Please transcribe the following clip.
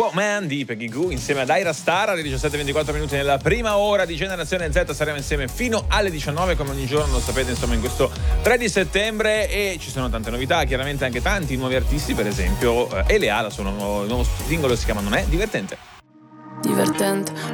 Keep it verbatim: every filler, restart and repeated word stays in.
Man di Peggy Goo insieme ad Ira Star alle diciassette e ventiquattro minuti nella prima ora di Generazione Z. Saremo insieme fino alle diciannove come ogni giorno, lo sapete, insomma, in questo tre di settembre, e ci sono tante novità, chiaramente anche tanti nuovi artisti, per esempio eh, Elea, la sua nuovo, il nuovo singolo si chiama Non è divertente. Divertente,